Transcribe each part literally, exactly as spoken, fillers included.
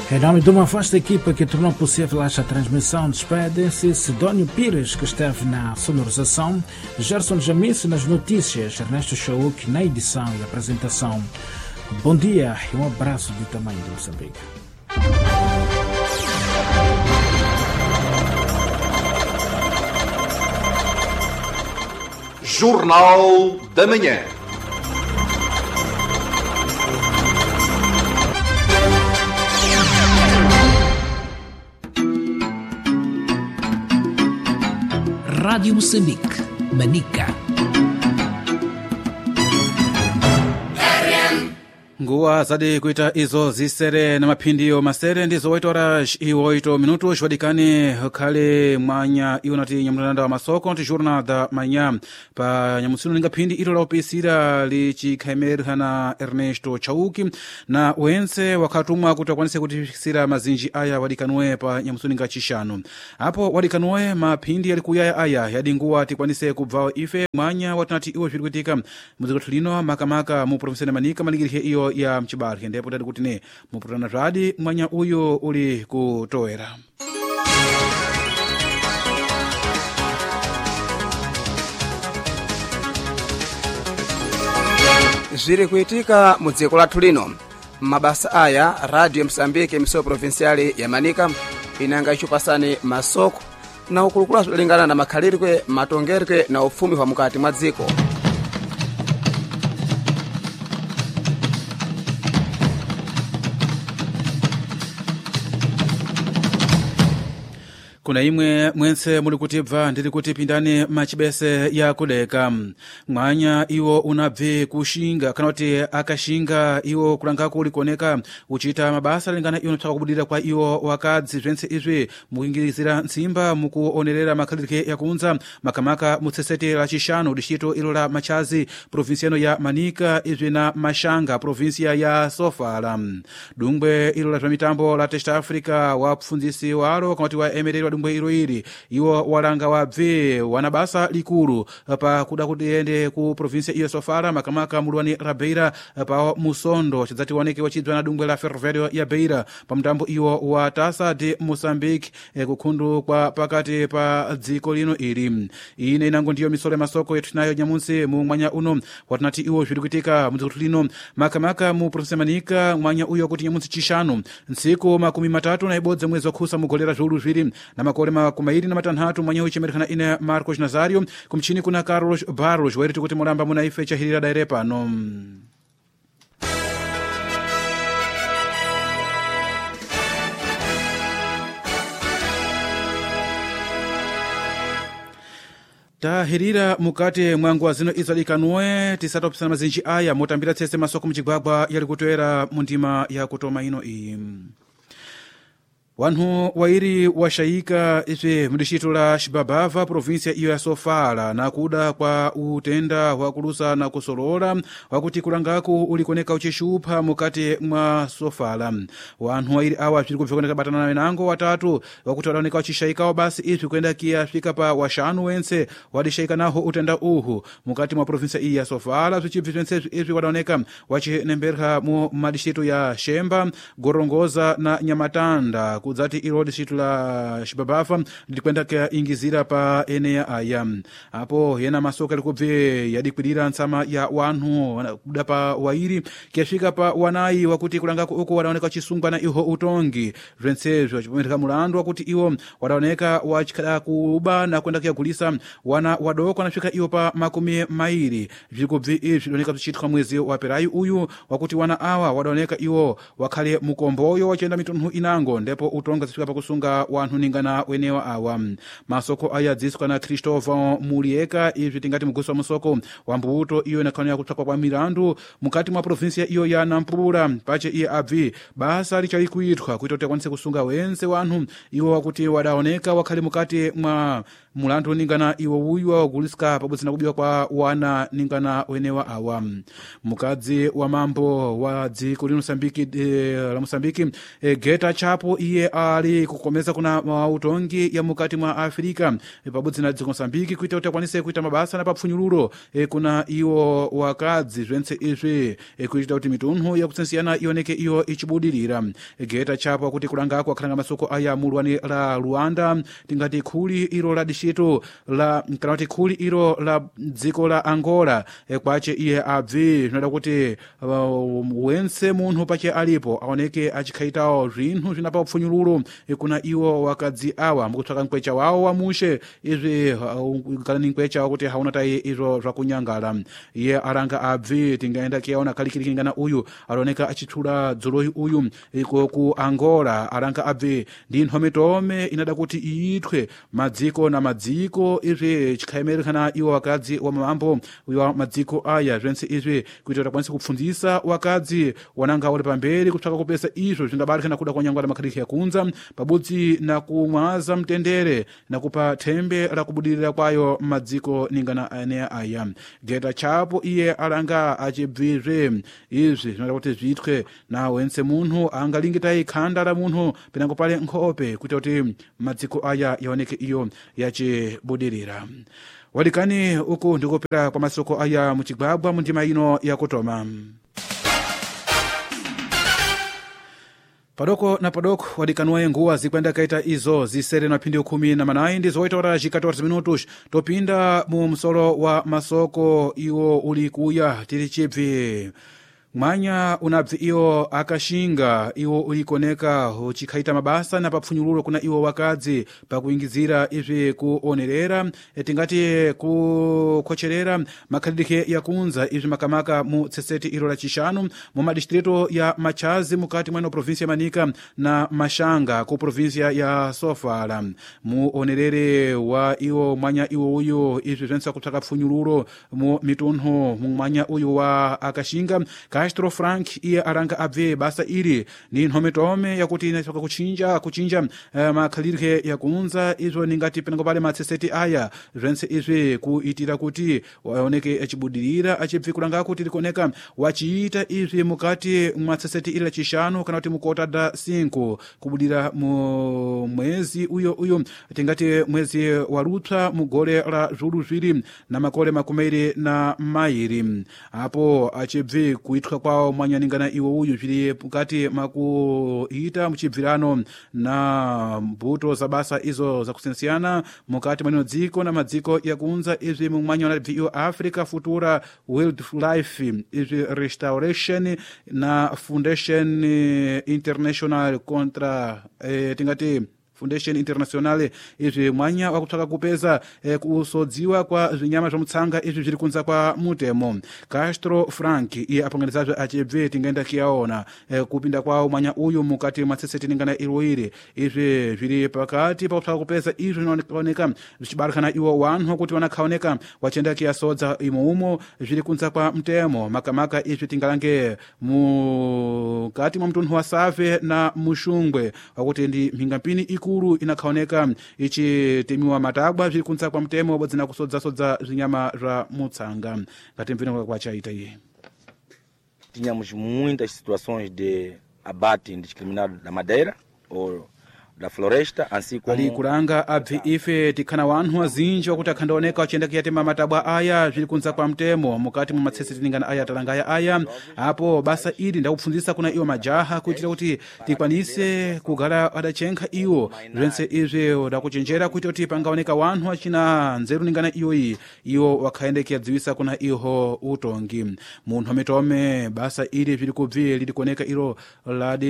Em nome de uma vasta equipa que tornou possível esta transmissão, despedem-se Sidónio Pires, que esteve na sonorização, Gerson Jamice nas notícias, Ernesto Chauk na edição e apresentação. Bom dia e um abraço do tamanho de Moçambique. Jornal da Manhã. Rádio Moçambique, Manica. Nguwa zadi kuita izo zisere na mapindio masere ndizo oito horas e oito minutos wadikani kale mwanya iunati nyamulanda wa masoko nti Jornal da Manhã pa nyamusinu ninga pindi ilo la upisira li chikaimer na Ernesto Chauk na uense wakatumwa kutakwanise kutisira mazinji aya wadikanwe pa nyamusinu ninga chishanu hapo wadikanwe mapindi yalikuya aya yadi nguwa tikwanise kubvao ife mwanya watunati iwe shirikutika muzikotulino makamaka mu provinsene Manica maligirihe iyo ya mchibarhi ndipo tadi kutine muputana radi mwanya uyo uli kutoera. Ziri kuitika mudziko lathu lino mabasa aya Radio Msambike miso provinciali ya Manica inanga ichupasani masoko na ukulukula lingana na makhalirikwe matongerwe na ufumi wa mukati mwa dziko. Kuna imwe mwense muli kutibva ndiri kuti pindani machibese ya kudeka mwanya iwo unabve kushinga kana kuti akashinga iwo kulangako ulikuoneka uchita mabasa lingana iwo nipsaka kubudira kwa iwo wakadzi zvense izvi mukuingirizira nsimba mukuonerera makhalirike ya kunza makamaka mutsesete la chishanu dishito ilo la Machazi provinciano ya Manica izvi na Mashanga provincia ya Sofala dungwe ilo la mitambo la Test Africa wapfunzisi walo kamati wa emereri dumbwe ilo iri iwo walanga wabve wanabasa likuru pa kuda kutiende ku provincia iyo Sofala makamaka mulwani Rabeira pa Musondo chidzati waneke wachidzwa na dumbwe la Ferroviario ya Beira pa mtambo iwo wa Tasa de Moçambique e kukhundu kwa pakati pa dziko lino ili ine inango ndiyo misole masoko yetu nayo nyamunsi mu mwanya uno watunati iwo zvirikuitika mu dziko lino makamaka mu provincia Manica mwanya uyo kuti nyamunsi chishanu ntsiku makumi matatu na ibodze mwezi wakhusa mugolera zulu zviri na makole makumairi na matanhatu mwanya uchimerikana ine Marcos Nazario kumchini kuna Carlos Barros wairiti kuti mulamba muna ife chahirira daire pano. Tahirira mukate mwangu wa zino izalikanwe tisatopisana mazinji aya motambira tsese masoko mchigwagwa yali kutoera mundima ya kutoma ino iyi. Wanhu wairi washaika ife mdishito la Shibabava provincia iyo ya Sofala na kuda kwa utenda wakulusa na kusolora wakuti kulangaku ulikoneka ucheshupa mukati mwa Sofala. Wanhu wairi awa chiriku vikoneka batana na wenango watatu wakuti wadaoneka uchishaika wa basi ifi kuenda kia fika pa washanu wense wadishaika naho utenda uhu mukati mwa provincia iyo ya Sofala suchipi wense ifi wadaoneka wachinemberha mu madishito ya Shemba, Gorongoza na Nyamatanda kudzati ilo dishito la Shibabava likwenda kia ingizira pa enea aya. Hapo yena masoka likubve yadikwidira nsama ya wanhu kuda pa wairi kiafika pa wanai wakuti kulangako uko wadaoneka chisungwa na iho utongi vrensezo wachipometika mulandu wakuti iwo wadaoneka wachikada kuba na kwenda kia kulisa wana wadoko na fika iwo pa makumi mairi vikubve ivi wadaoneka tuchitika mwezi wa Perayu uyu wakuti wana awa wadaoneka iwo wakale mukomboyo wachenda mitunhu inango ndepo utonga zifika pa kusunga wanhu ningana wenewa awa. Masoko aya dziswa na Christopher Mulieka ivi tingati muguso wa musoko wambuto iyo inakano ya kutakwa kwa mirandu mukati mwa provincia iyo ya Nampula pache iye abvi basa lichali kuitwa kuitote kwanise kusunga wense wanhu iwo wakuti wadaoneka wakale mukati mwa mulandu ningana iwo uyu wagulisika pabodzi na kubiwa kwa wana ningana wenewa awa. Mukadzi wa mambo wa dziko lino Mosambiki eh, la Mosambiki eh, Geta Chapo iye ali kukomeza kuna mautongi ya mukati mwa Afrika eh, pabodzi na dziko Mosambiki kuita kuti akwanise kuita mabasa na papfunyululo eh, kuna iwo wakadzi zvense izvi eh, kuita kuti mitunhu ya kusensiyana ioneke iyo ichibudirira. eh, Geta Chapo akuti kulangako akhalanga masoko aya mulwani la Luanda tingati khuli iro la dishito la kana kuti khuli iro la dziko la Angola eh, kwache iye abvi zvinoda kuti uh, wense munhu pache alipo aoneke achikhaitawo zvinhu zvinapa upfunyululo eh, kuna iwo wakadzi awa mukutsvaka mkwecha wawo wamushe izvi uh, kana ni mkwecha wakuti hauna tai izvo zvakunyangala. Iye aranga abvi tingaenda kiaona kalikirikingana uyu aoneka achitula dzoloyi uyu iko ku Angola aranga abvi ndi nhometome inada kuti iitwe madziko na madziko izvi chikhayemerekana iwo wakadzi wa mambo wa madziko aya zvense izvi kuita kuti akwanise kupfundzisa wakadzi wananga uli pamberi kutsvaka kupesa izvo zvingabalikana kuda kwanyangwala makhaliki yakunza pabodzi na kumwaza mtendere na kupa thembe la kubudirira kwayo madziko ningana aneya aya. Geta Chapo iye alanga achibvizve izvi zvinoda kuti zviitwe na wense munhu angalingita khanda la munhu penango pale nkhope kuita kuti madziko aya yaoneke iyo yachibudirira. Walikani uku ndikupera kwa masoko aya muchigwagwa mundima ino yakutoma. Padoko na padoko wadikanwaye nguwa zikwenda kaita izo zisere na pindi ukumi na manayi ndi zoita ora jikatorzi minutos topinda mu msolo wa masoko iwo ulikuya tiri chibvi. Mwanya unabvi iyo akashinga iwo ulikoneka uchikhaita mabasa na papfunyululo kuna iwo wakadzi pakuingizira izvi kuonerera tingati kukhocherera makhalidwe yakunza izvi makamaka mu tseseti ilo la chishanu mu madistrito ya Machazi mukati mweno provinsia ya Manika na Mashanga ku provinsia ya Sofala. Mu onerere wa iwo mwanya iwo uyu izvi zvensa kutsvaka pfunyululo mu mitunhu mu mwanya uyu wa akashinga. Castro Frank iye aranga abve basa iri ni nhometome yakuti inatoka kuchinja kuchinja uh, makhalidwe yakunza izvo ningati penango pale matseseti aya zvense izvi kuitira kuti waoneke achibudirira achibvi kulanga kuti likoneka wachiita izvi mukati matseseti iri la chishanu kana kuti mukota da cinco kubudira mu mwezi uyo uyo tingati mwezi warutsa mugole la zulu zviri na makole makumeri na mairi apo achibvi kuitwa kwao mwanya ningana iwo uyu zviri mukati makuita muchibvirano na mbuto za basa izo za kusiyana mukati mwa dziko na madziko yakunza izvi mumwanya wanabvi iyo Africa Futura Wildlife izvi Restoration na Foundation International contra eh, tingati Foundation International izvi mwanya wakutsvaka kupeza eh, kusodziwa kwa zvinyama zvamutsanga izvi zviri kunza kwa mutemo. Castro Frank iye apanganizazve achibve tingaenda kiaona eh, kupinda kwawo mwanya uyu mukati matseseti ningana iroiri izvi zviri pakati pakutsvaka kupeza izvi zvinooneka zvichibarakana iwo wanhu kuti wanakhaoneka wachenda kiasodza imo umo zviri kunza kwa mtemo makamaka izvi tingalange mukati mwa mtunhu wa Save na Mushungwe wakuti ndi mhingampini iku ikulu inakhaoneka ichitemiwa matabwa zviri kunza kwa mtemo wabodzi na kusodza-sodza zvinyama zva mutsanga ngati mvino kwachaita iye. Tínhamos muitas situações de abate indiscriminado da madeira ou da floresta, assim como ali kulanga abvi ife tikhana wanhu azinji wakuti akhandaoneka wachiyenda kuyatema matabwa aya zviri kunza kwa mtemo mukati mwa matseseti ningana aya talangaya aya apo basa ili ndakupfundzisa kuna iwo majaha kuitira kuti tikwanise kugala adachenkha iwo zvense izvi dakuchenjera kuitira kuti pangaoneka wanhu achina nzeru ningana iyoyi iwo wakhayendeke yadziwisa kuna iho utongi munthu ametome basa ili zviri kubvi lilikuoneka ilo ladi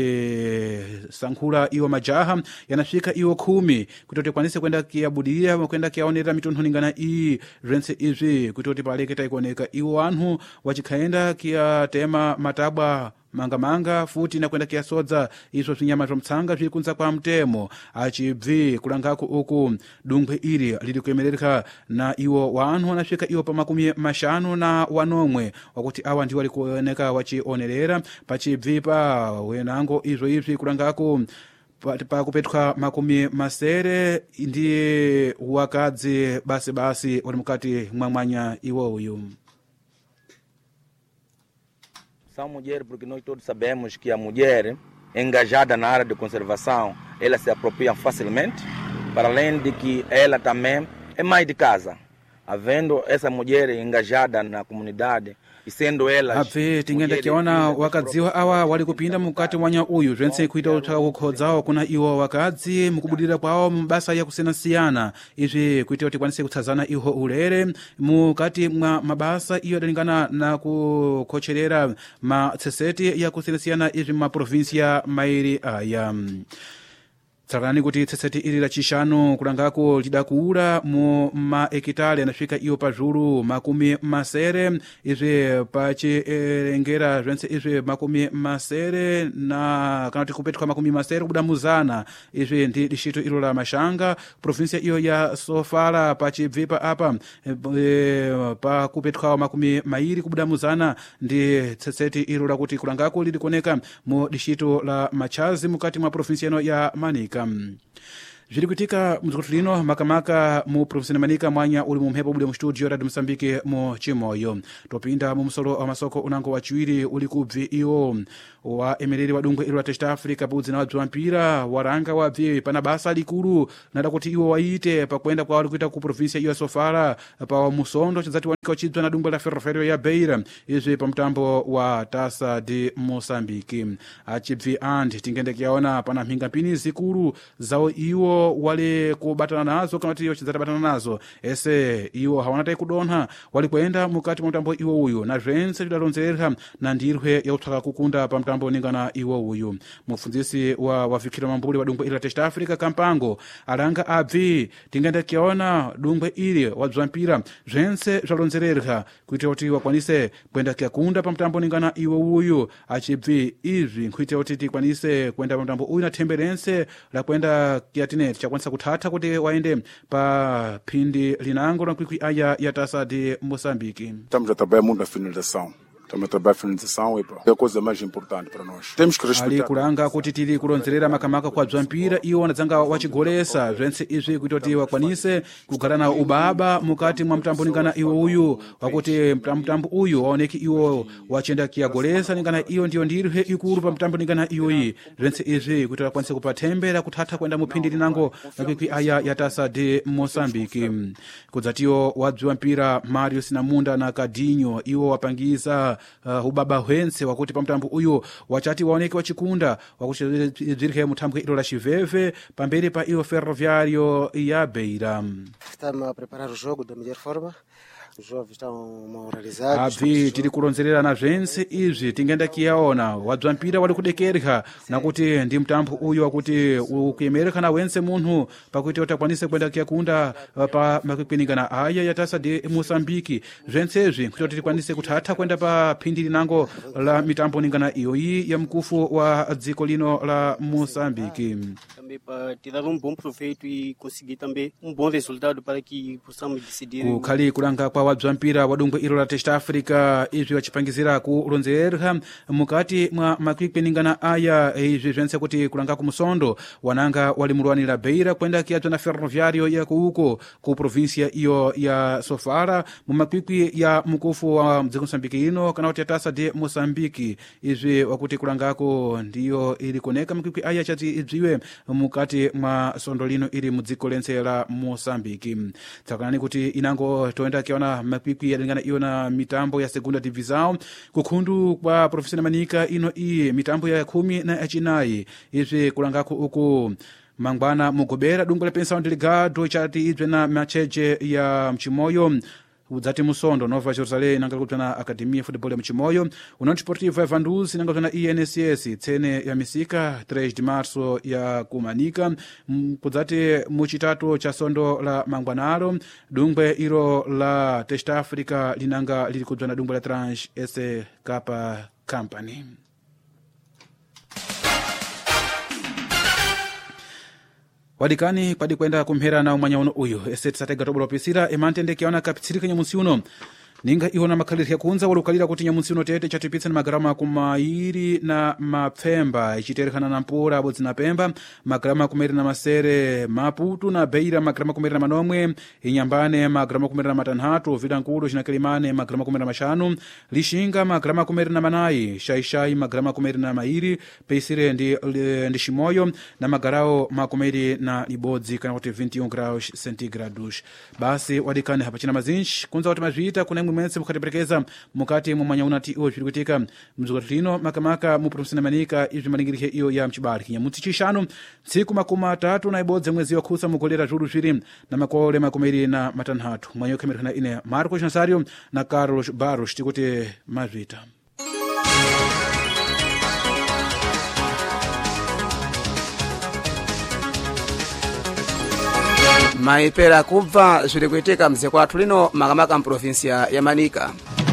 sankhula iwo majaha yanafika iwo khumi kuti kwanise kwenda kiabudirira kwenda kiaonera mitunthu ningana iyi zvense izvi kuti paleketa ikuoneka iwo anthu wachikhaenda kiatema matabwa manga-manga futi na kwenda kiasodza izvo zvinyama zvamutsanga zviri kunza kwa mtemo achibvi kulangako uku dungwe ili lili kuyemerereka na iwo wanhu wanasvika iwo pa makumi mashanu na wanomwe wakuti awa ndiwo alikuoneka wachionerera pachibvi pa wenango izvo izvi kulangako pa kupetwa makumi masere ndiye wakadzi basi basi uli mukati mwa mwanya iwo uyu. São mulher porque nós todos sabemos que a mulher engajada na área de conservação, ela se apropria facilmente, para além de que ela também é mãe de casa. Havendo essa mulher engajada na comunidade e sendo elas abve tingenda kiona wakadziwa awa wali kupinda mukati mwanya uyu zvense kuita utaka kukhodzawo kuna iwo wakadzi mukubudira kwawo mabasa ya kusiyana-siyana izvi kuita kuti kwanise kutsazana iho ulere mukati mwa mabasa iyo adalingana na kukhocherera matseseti ya kusiyana-siyana izvi maprovinsia mairi aya. Tsakanani kuti tseseti ili la chishanu kulangako lidakula mu maekitali anafika iyo pazulu makumi masere izvi pachirengera zvense izvi makumi masere na kana kuti kupetwa makumi masere kubuda muzana izvi ndi distrito ilo la Mashanga provinsia iyo ya Sofala pachibvipa apa e, pa kupetwa makumi mairi kubuda muzana ndi tseseti ilo la kuti kulangako lidikoneka mu distrito la Machazi mukati mwa provinsia ino ya Manika. Zviri kuitika mdziko lino makamaka mu provinsia Manika mwanya uli mu mphepo bule mu studio Radio Msambike mu Chimoyo. Topinda mu msolo wa masoko unango wachiwiri uli kubvi iyo wa emereri wa dungwe ilo la Test Africa budzi na wabzi wampira waranga wabvi pana basa likulu nada kuti iwo waite pa kuenda kwa wali kuita ku provinsia iyo Sofala pa musondo chizati wanika wachidzwa na dungwe la Ferroviário ya Beira izvi pa mtambo wa Taça de Moçambique. Achibvi andi tingende kiaona pana mhinga pini zikulu zao iwo wale kubatana nazo kama tiyo chizati batana nazo ese iwo hawanatai kudonha wali kuenda mukati mwa mtambo iwo uyu na zvense lidalonzerera na ndirwe ya utaka kukunda pa mtambo ningana iwo uyu. Mufunzisi wa wafikira mambuli wa dungwe ili la Test Africa Kampango alanga abvi tingenda kiaona dungwe ili wadzwampira zvense zalonzerera kuita kuti wakwanise kwenda kiakunda pa mtambo ningana iwo uyu. Achibvi izvi kuita kuti tikwanise kwenda pa mtambo uyu na temberense la kwenda kiatine chakwanisa kuthatha kuti waende pa phindi linango na kwikwi aya ya Taça de Moçambique. Estamos a trabalhar muito na finalização. Estamos a trabalhar a finalização é a coisa mais importante para nós. Temos que respeitar. Ali kulanga kuti tili kulonzerera makamaka kwa bzampira iwo wanadzanga wachigolesa zvense izvi kuita kuti wakwanise kugara na ubaba mukati mwa mtambo ningana iwo uyu wakuti mtambo uyu waoneki iwo wachenda kiagolesa ningana iyo ndiyo ndirwe ikulu pa mtambo ningana iyo iyi zvense izvi kuti wakwanise kupathembera kuthatha kwenda muphindi linango nakwikwi aya ya Taça de Moçambique. Kudzatiyo wabzi wampira Mario Sinamunda na Kadinho iwo wapangiza Uh, ubaba hwense wakuti pa mtambo uyu wachati waoneke wachikunda wakuti zvirike mutambwe ilo la Chiveve pamberi pa iyo Ferroviário ya Beira. Estamos a preparar o jogo da melhor forma. Os jovens estão moralizados. Abvi tiri kulonzerera na zvense izvi tingenda kiyaona wadzwampira wali kudekereka nakuti ndi mtambo uyu wakuti ukuyemereka na wense munthu pakuti utakwanise kwenda kiyakunda pa makwikweningana aya ya Taça de Moçambique zvensezvi kuti tikwanise kuthatha kwenda pa phindi linango la mitambo ningana iyoyi ya mkufu wa dziko lino la Moçambique. Também para tirar um bom proveito e conseguir também um bom resultado para que possamos decidir. Kukhali kulanga kwa wabzampira wa dungwe ilo la Test Africa izvi wachipangizira kulonzerera mukati mwa makwikweningana aya izvi zvense kuti kulanga kumusondo wananga wali mulwanira Beira kwenda kiadzwa na Ferroviário ya kuuko ku provinsia iyo ya Sofala mu makwikwi ya mkufu wa mdziko Msambiki ino kana kuti Taça de Moçambique izvi wakuti kulangako ndiyo ili koneka makwikwi aya chati ibziwe mukati mwa sondo lino ili mudziko lense la Moçambique. Tsakanani kuti inango toenda kiona makwikwi yalingana iyo na mitambo ya segunda divisão kukhundu kwa provinsia Manika ino iyi mitambo ya khumi na achinayi izvi kulangako uku mangwana mugobera dungwe la pensão delegado chati ibve na macheche ya Mchimoyo udzati musondo Nova Jerusalém nanga kupita na Academia Futebol ya Mchimoyo União Desportiva ya Vanduzi nanga kupita na I N S S tsene ya Misika três de março ya Kumanika kudzati muchitatu cha sondo la Mangwanaro dungwe ilo la Test Africa linanga lili kupita na dungwe la Trans S K Company. Wadikani padi kwenda kumhera na umanya uno uyu eseti satega tobolo pisira emantende kiaona kapitsirika nyamusi uno ninga iwo na makhaliri yakunza walukalira kuti nyamunsino tete chatipitsa na magrama kumairi na mapfemba ichiterekana na mpura abodzi na pemba magrama kumeri na masere maputu na beira magrama kumeri na manomwe inyambane magrama kumeri na matanhatu vidankulu chinakelimane magrama kumeri na mashanu lishinga magrama kumeri na manayi shaishai magrama kumeri na mairi peisire ndi, ndi shimoyo na magarao makumeri na libodzi kana kuti vinte e um graus centigrados basi wadikane hapa china mazinji kunza kuti mazvita kuna imwe mwense mukatiperekeza mukati mumanya unati iwo zvikuitika mzukatu lino makamaka mu provinsi ya Manika izvi malingirike iyo ya mchibali kinyamutsi chishanu tsiku makumi atatu na ibodzi mwezi wa khusa mugolera zulu zviri na makole makumeri na matanhatu mwanyo khemerana ine Marcos Nasario na Carlos Barros tikuti mazvita maipera kubva zviri kuitika mdziko lathu lino makamaka mprovinsia ya Manika.